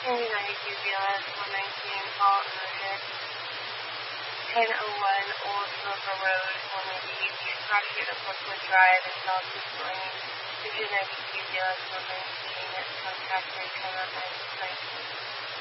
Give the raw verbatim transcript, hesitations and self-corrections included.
County ninety-two B L S one nineteen, call emergent. ten oh one Old River Road, one ninety-eight, Cross Street of Brooklyn Drive in Southeast Lane. Division ninety-two B L S one nineteen, contact ten oh nine nineteen.